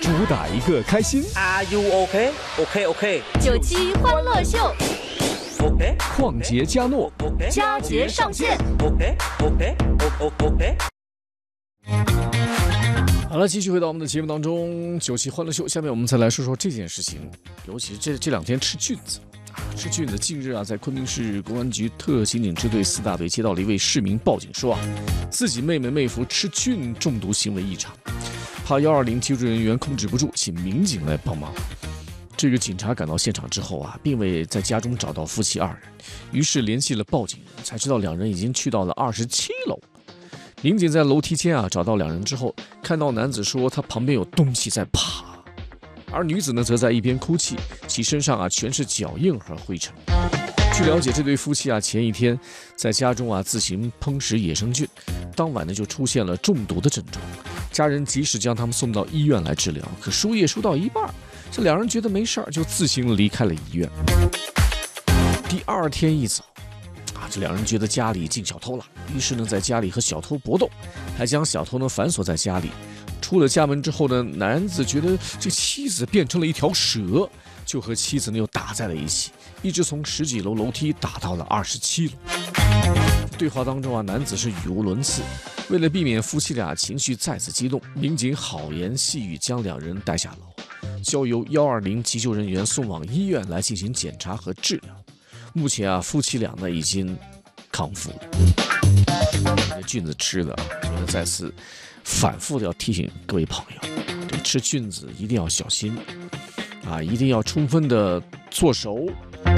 主打一个开心。 Are you OK? OK OK。 97欢乐秀 OK。 旷杰嘉诺， 佳节上线。 OK OK OK。 好了，继续回到我们的节目当中，97欢乐秀。下面我们再来说说这件事情，尤其是这两天吃菌子。吃菌子，近日啊，在昆明市公安局特刑警支队4大队接到了一位市民报警说自己妹夫吃菌中毒行为异常，怕120救助人员控制不住，请民警来帮忙。这个警察赶到现场之后啊，并未在家中找到夫妻2人，于是联系了报警人，才知道2人已经去到了27楼。民警在楼梯间啊找到2人之后，看到男子说他旁边有东西在爬，而女子呢则在一边哭泣，其身上啊全是脚印和灰尘。据了解，这对夫妻啊前一天在家中啊自行烹食野生菌，当晚呢就出现了中毒的症状，家人及时将他们送到医院来治疗，可输液输到一半，这2人觉得没事儿，就自行离开了医院。第2天一早这2人觉得家里进小偷了，于是呢在家里和小偷搏斗，还将小偷呢反锁在家里。出了家门之后呢，男子觉得这妻子变成了一条蛇，就和妻子呢又打在了一起，一直从10几楼楼梯打到了27楼。对话当中啊，男子是语无伦次。为了避免夫妻俩情绪再次激动，民警好言细语将2人带下楼，交由120急救人员送往医院来进行检查和治疗。目前啊，夫妻俩呢已经康复了。这菌子吃的，我们再次反复的要提醒各位朋友，对吃菌子一定要小心啊，一定要充分的做熟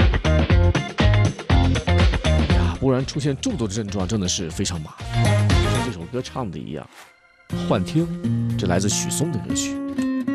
呀，不然出现中毒的症状真的是非常麻烦。像这首歌唱的一样，幻听，这来自许嵩的歌曲。